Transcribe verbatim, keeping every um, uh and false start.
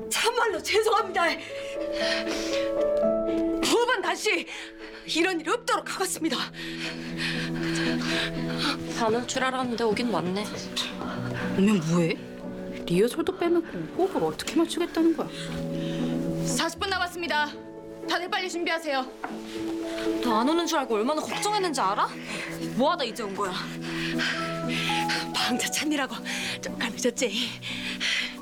참말로 죄송합니다. 두 번 다시 이런 일이 없도록 하겠습니다. 안 올 줄 알았는데 오긴 왔네. 오면 뭐해? 리허설도 빼놓고 호흡을 어떻게 맞추겠다는 거야? 사십 분 남았습니다. 다들 빨리 준비하세요. 너 안 오는 줄 알고 얼마나 걱정했는지 알아? 뭐하다 이제 온 거야? 방자 찾느라고 조금 늦었지.